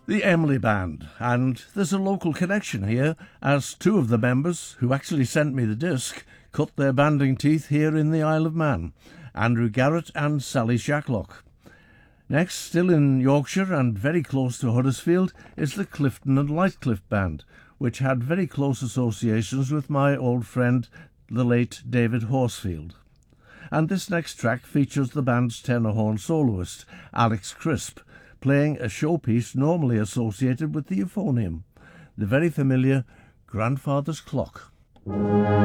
The Emily Band, and there's a local connection here, as two of the members, who actually sent me the disc, cut their banding teeth here in the Isle of Man, Andrew Garrett and Sally Shacklock. Next, still in Yorkshire and very close to Huddersfield, is the Clifton and Lightcliffe Band, which had very close associations with my old friend, the late David Horsfield. And this next track features the band's tenor horn soloist, Alex Crisp, playing a showpiece normally associated with the euphonium, the very familiar Grandfather's Clock.